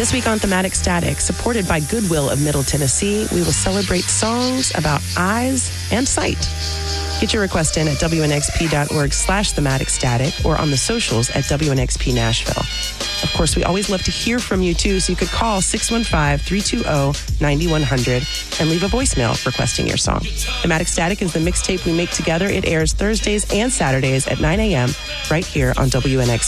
This week on Thematic Static, supported by Goodwill of Middle Tennessee, we will celebrate songs about eyes and sight. Get your request in at wnxp.org/thematicstatic or on the socials at WNXP Nashville. Of course, we always love to hear from you, too, so you could call 615-320-9100 and leave a voicemail requesting your song. Thematic Static is the mixtape we make together. It airs Thursdays and Saturdays at 9 a.m. right here on WNXP.